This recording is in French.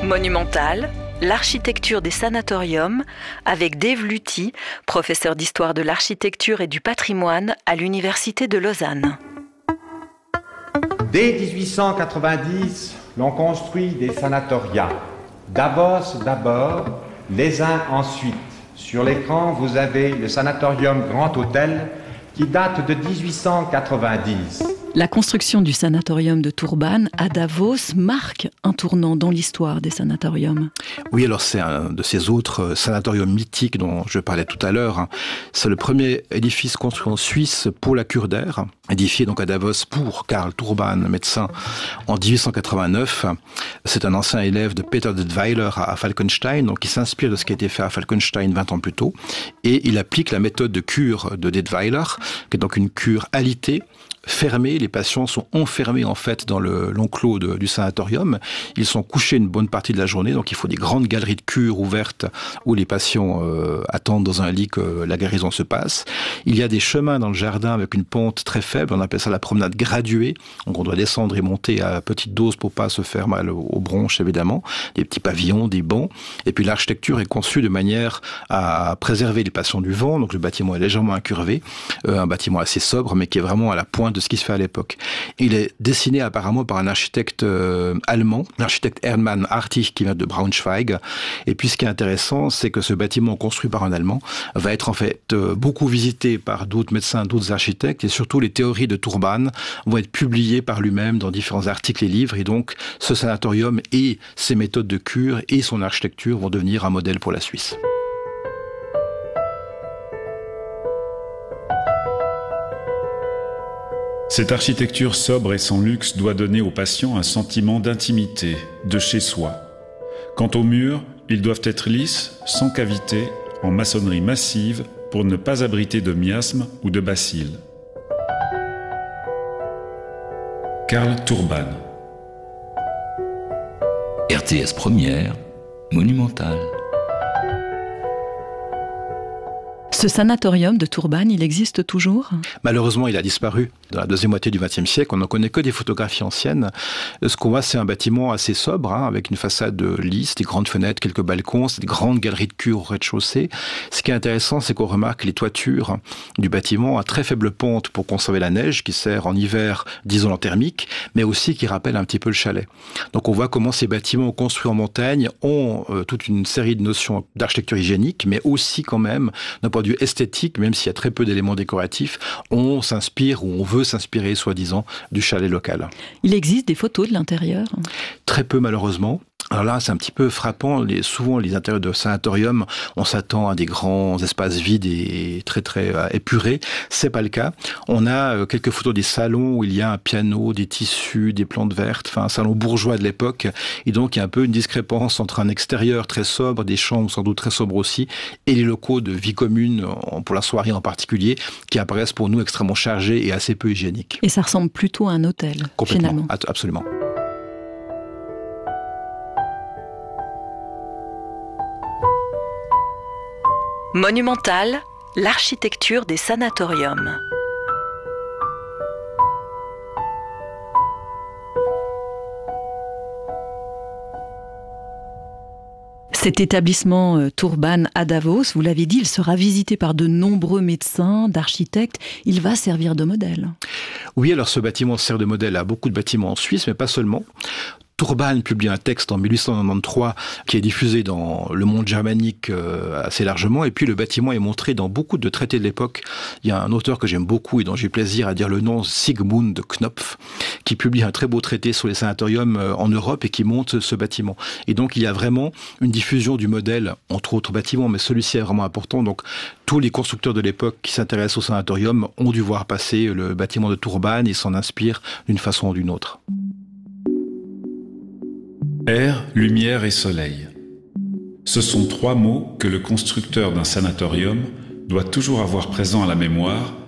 Monumental, l'architecture des sanatoriums avec Dave Luty, professeur d'histoire de l'architecture et du patrimoine à l'Université de Lausanne. Dès 1890, l'on construit des sanatoria. Davos d'abord, les uns ensuite. Sur l'écran, vous avez le sanatorium Grand Hôtel qui date de 1890. La construction du sanatorium de Turban à Davos marque un tournant dans l'histoire des sanatoriums. Oui, alors c'est un de ces autres sanatoriums mythiques dont je parlais tout à l'heure. C'est le premier édifice construit en Suisse pour la cure d'air, édifié donc à Davos pour Karl Turban, médecin, en 1889. C'est un ancien élève de Peter Detweiler à Falkenstein, donc il s'inspire de ce qui a été fait à Falkenstein 20 ans plus tôt, et il applique la méthode de cure de Detweiler, qui est donc une cure alitée, fermés, les patients sont enfermés en fait dans l'enclos du sanatorium. Ils sont couchés une bonne partie de la journée, donc il faut des grandes galeries de cure ouvertes où les patients attendent dans un lit que la guérison se passe. Il y a des chemins dans le jardin avec une pente très faible, on appelle ça la promenade graduée, donc on doit descendre et monter à petite dose pour pas se faire mal aux bronches évidemment, des petits pavillons, des bancs, et puis l'architecture est conçue de manière à préserver les patients du vent, donc le bâtiment est légèrement incurvé, un bâtiment assez sobre mais qui est vraiment à la pointe de ce qui se fait à l'époque. Il est dessiné apparemment par un architecte allemand, l'architecte Hermann Hartig qui vient de Braunschweig. Et puis ce qui est intéressant, c'est que ce bâtiment construit par un Allemand va être en fait beaucoup visité par d'autres médecins, d'autres architectes, et surtout les théories de Turban vont être publiées par lui-même dans différents articles et livres. Et donc ce sanatorium et ses méthodes de cure et son architecture vont devenir un modèle pour la Suisse. Cette architecture sobre et sans luxe doit donner aux patients un sentiment d'intimité, de chez soi. Quant aux murs, ils doivent être lisses, sans cavité, en maçonnerie massive pour ne pas abriter de miasmes ou de bacilles. Karl Turban. RTS Première, Monumental. Ce sanatorium de Turban, il existe toujours ? Malheureusement, il a disparu dans la deuxième moitié du XXe siècle. On n'en connaît que des photographies anciennes. Ce qu'on voit, c'est un bâtiment assez sobre, avec une façade lisse, des grandes fenêtres, quelques balcons, des grandes galeries de cure au rez-de-chaussée. Ce qui est intéressant, c'est qu'on remarque les toitures du bâtiment à très faible pente pour conserver la neige, qui sert en hiver d'isolant thermique, mais aussi qui rappelle un petit peu le chalet. Donc on voit comment ces bâtiments construits en montagne ont toute une série de notions d'architecture hygiénique, mais aussi quand même, d'un point de vue esthétique, même s'il y a très peu d'éléments décoratifs, on s'inspire ou on veut s'inspirer, soi-disant, du chalet local. Il existe des photos de l'intérieur ? Très peu, malheureusement. Alors là, c'est un petit peu frappant. Souvent, les intérieurs de sanatorium, on s'attend à des grands espaces vides et très, très épurés. C'est pas le cas. On a quelques photos des salons où il y a un piano, des tissus, des plantes vertes, enfin, un salon bourgeois de l'époque. Et donc, il y a un peu une discrépance entre un extérieur très sobre, des chambres sans doute très sobres aussi, et les locaux de vie commune, pour la soirée en particulier, qui apparaissent pour nous extrêmement chargés et assez peu hygiéniques. Et ça ressemble plutôt à un hôtel, complètement, finalement. Absolument. Monumental, l'architecture des sanatoriums. Cet établissement Turban à Davos, vous l'avez dit, il sera visité par de nombreux médecins, d'architectes. Il va servir de modèle. Oui, alors ce bâtiment sert de modèle à beaucoup de bâtiments en Suisse, mais pas seulement. Turban publie un texte en 1893 qui est diffusé dans le monde germanique assez largement, et puis le bâtiment est montré dans beaucoup de traités de l'époque. Il y a un auteur que j'aime beaucoup et dont j'ai plaisir à dire le nom, Sigmund Knopf, qui publie un très beau traité sur les sanatoriums en Europe et qui montre ce bâtiment. Et donc il y a vraiment une diffusion du modèle, entre autres bâtiments, mais celui-ci est vraiment important. Donc tous les constructeurs de l'époque qui s'intéressent au sanatorium ont dû voir passer le bâtiment de Turban et s'en inspirent d'une façon ou d'une autre. Air, lumière et soleil. Ce sont trois mots que le constructeur d'un sanatorium doit toujours avoir présents à la mémoire